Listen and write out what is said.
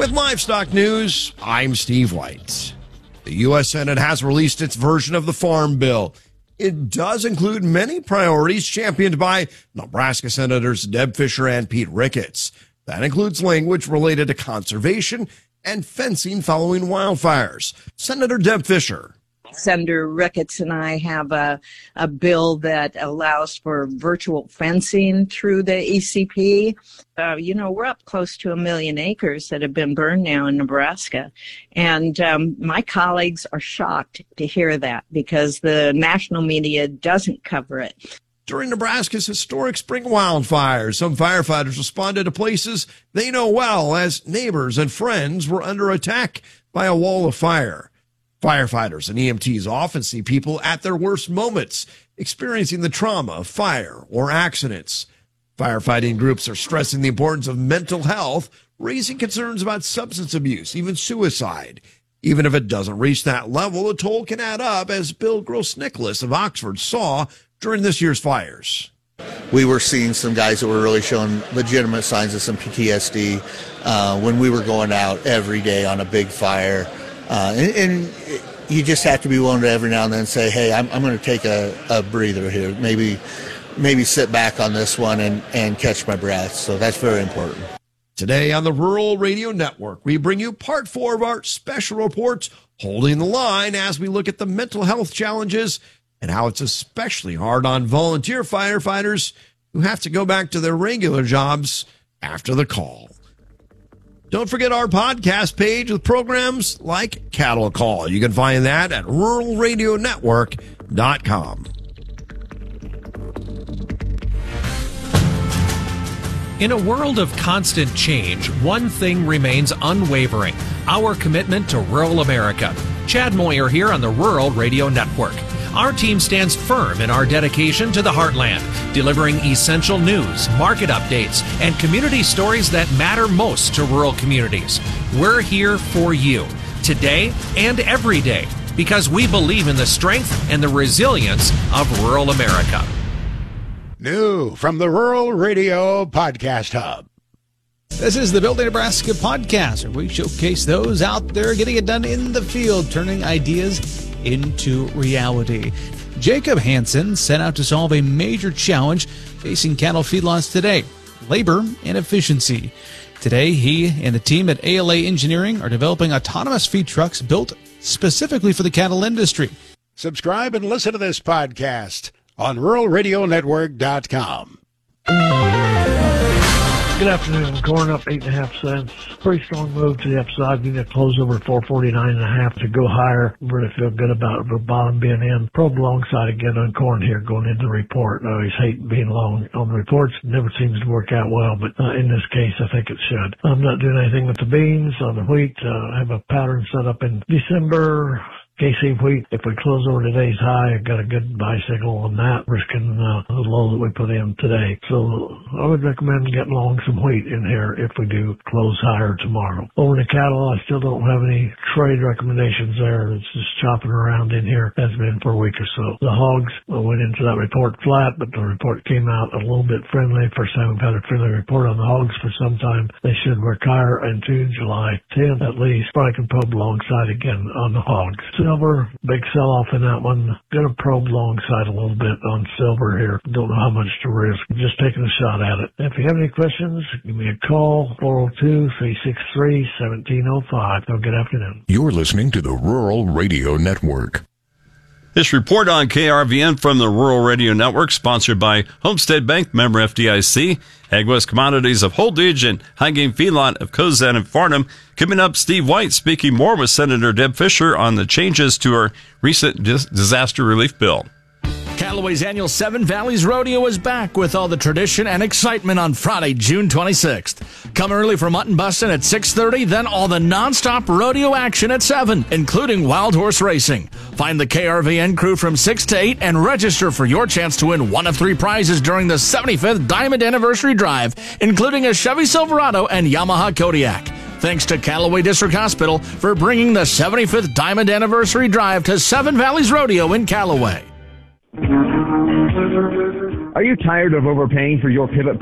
With livestock news, I'm Steve White. The U.S. Senate has released its version of the Farm Bill. It does include many priorities championed by Nebraska Senators Deb Fischer and Pete Ricketts. That includes language related to conservation and fencing following wildfires. Senator Deb Fischer. Senator Ricketts and I have a bill that allows for virtual fencing through the ECP. We're up close to 1 million acres that have been burned now in Nebraska. And my colleagues are shocked to hear that because the national media doesn't cover it. During Nebraska's historic spring wildfires, some firefighters responded to places they know well as neighbors and friends were under attack by a wall of fire. Firefighters and EMTs often see people at their worst moments, experiencing the trauma of fire or accidents. Firefighting groups are stressing the importance of mental health, raising concerns about substance abuse, even suicide. Even if it doesn't reach that level, the toll can add up, as Bill Gross-Nicholas of Oxford saw during this year's fires. We were seeing some guys that were really showing legitimate signs of some PTSD when we were going out every day on a big fire. And you just have to be willing to every now and then say, hey, I'm going to take a breather here. Maybe sit back on this one and catch my breath. So that's very important. Today on the Rural Radio Network, we bring you part 4 of our special report, Holding the Line, as we look at the mental health challenges and how it's especially hard on volunteer firefighters who have to go back to their regular jobs after the call. Don't forget our podcast page with programs like Cattle Call. You can find that at ruralradionetwork.com. In a world of constant change, one thing remains unwavering: our commitment to rural America. Chad Moyer here on the Rural Radio Network. Our team stands firm in our dedication to the heartland, delivering essential news, market updates, and community stories that matter most to rural communities. We're here for you, today and every day, because we believe in the strength and the resilience of rural America. New from the Rural Radio Podcast Hub. This is the Building Nebraska podcast, where we showcase those out there getting it done in the field, turning ideas into reality. Jacob Hansen set out to solve a major challenge facing cattle feedlots today: labor and efficiency. Today, he and the team at ALA Engineering are developing autonomous feed trucks built specifically for the cattle industry. Subscribe and listen to this podcast on ruralradionetwork.com. Good afternoon. Corn up 8.5 cents. Pretty strong move to the upside. We got close over 449.5 to go higher. Really feel good about the bottom being in. Probe alongside again on corn here going into the report. I always hate being long on the reports. Never seems to work out well, but in this case, I think it should. I'm not doing anything with the beans. On the wheat, I have a pattern set up in December. KC wheat, if we close over today's high, I've got a good buy signal on that, risking the low that we put in today. So I would recommend getting long some wheat in here if we do close higher tomorrow. Over the cattle, I still don't have any trade recommendations there. It's just chopping around in here. Has been for a week or so. The hogs went into that report flat, but the report came out a little bit friendly. First time we've had a friendly report on the hogs for some time. They should work higher into July 10th at least. Probably can probe alongside again on the hogs. Silver, big sell-off in that one. Gonna probe alongside a little bit on silver here. Don't know how much to risk. Just taking a shot at it. If you have any questions, give me a call, 402-363-1705. Have a good afternoon. You're listening to the Rural Radio Network. This report on KRVN from the Rural Radio Network, sponsored by Homestead Bank, member FDIC, AgWest Commodities of Holdridge, and High Game Feedlot of Cozad and Farnham. Coming up, Steve White speaking more with Senator Deb Fischer on the changes to our recent disaster relief bill. Callaway's annual Seven Valleys Rodeo is back with all the tradition and excitement on Friday, June 26th. Come early for mutton busting at 6:30, then all the nonstop rodeo action at 7, including wild horse racing. Find the KRVN crew from 6 to 8 and register for your chance to win one of 3 prizes during the 75th Diamond Anniversary Drive, including a Chevy Silverado and Yamaha Kodiak. Thanks to Callaway District Hospital for bringing the 75th Diamond Anniversary Drive to Seven Valleys Rodeo in Callaway. Are you tired of overpaying for your pivot